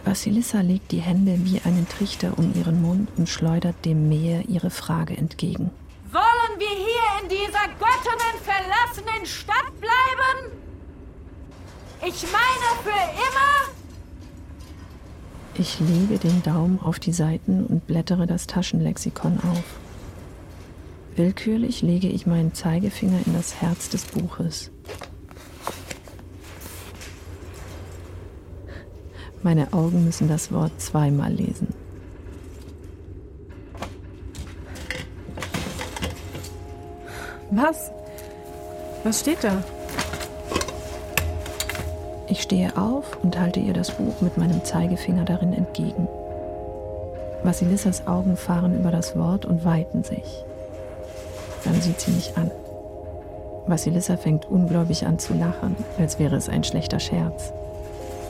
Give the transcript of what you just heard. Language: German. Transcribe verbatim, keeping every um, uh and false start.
Vasilissa legt die Hände wie einen Trichter um ihren Mund und schleudert dem Meer ihre Frage entgegen. Sollen wir hier in dieser göttinnenverlassenen Stadt bleiben? Ich meine für immer? Ich lege den Daumen auf die Seiten und blättere das Taschenlexikon auf. Willkürlich lege ich meinen Zeigefinger in das Herz des Buches. Meine Augen müssen das Wort zweimal lesen. Was? Was steht da? Ich stehe auf und halte ihr das Buch mit meinem Zeigefinger darin entgegen. Vasilissas Augen fahren über das Wort und weiten sich. Dann sieht sie mich an. Vasilissa fängt ungläubig an zu lachen, als wäre es ein schlechter Scherz.